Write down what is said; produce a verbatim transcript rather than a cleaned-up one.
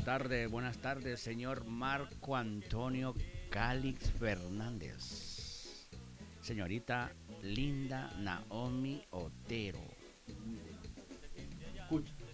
tardes, buenas tardes, señor Marco Antonio Calix Fernández. Señorita Linda Naomi Otero.